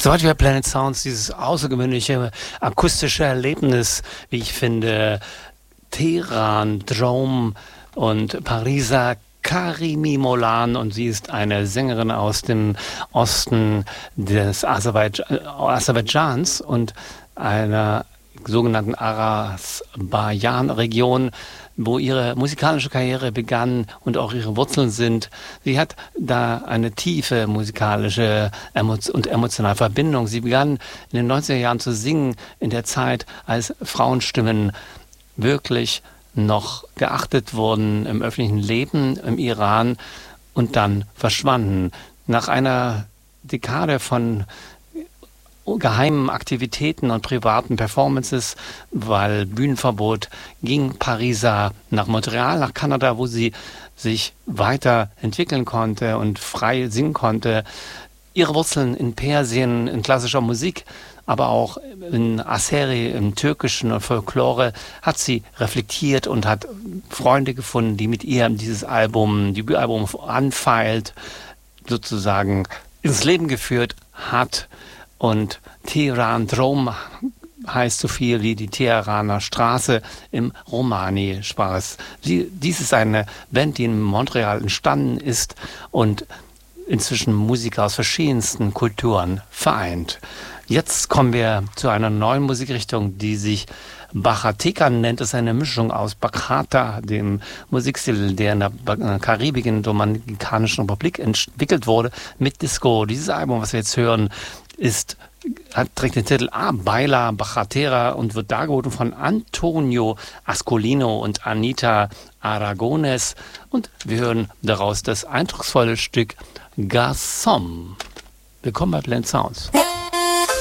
Soweit wir Planet Sounds, dieses außergewöhnliche akustische Erlebnis, wie ich finde, Teheran, Drome und Pariser Karimi Molan, und sie ist eine Sängerin aus dem Osten des Aserbaidschans und einer sogenannten Aras-Bajan-Region, wo ihre musikalische Karriere begann und auch ihre Wurzeln sind. Sie hat da eine tiefe musikalische und emotionale Verbindung. Sie begann in den 90er Jahren zu singen, in der Zeit, als Frauenstimmen wirklich noch geachtet wurden im öffentlichen Leben im Iran und dann verschwanden. Nach einer Dekade von geheimen Aktivitäten und privaten Performances, weil Bühnenverbot, ging Pariser nach Montreal, nach Kanada, wo sie sich weiterentwickeln konnte und frei singen konnte. Ihre Wurzeln in Persien, in klassischer Musik, aber auch in Azeri, im Türkischen und Folklore, hat sie reflektiert und hat Freunde gefunden, die mit ihr dieses Debütalbum Unfiled sozusagen ins Leben geführt hat. Und Teheran Drome heißt so viel wie die Teheraner Straße im Romani-Sprach. Dies ist eine Band, die in Montreal entstanden ist und inzwischen Musiker aus verschiedensten Kulturen vereint. Jetzt kommen wir zu einer neuen Musikrichtung, die sich Bachata nennt. Es ist eine Mischung aus Bachata, dem Musikstil, der in der Karibik, in der Dominikanischen Republik entwickelt wurde, mit Disco. Dieses Album, was wir jetzt hören, trägt den Titel A Baila Bachatera und wird dargeboten von Antonio Ascolino und Anita Aragones. Und wir hören daraus das eindrucksvolle Stück Garçon. Willkommen bei Planet Sounds.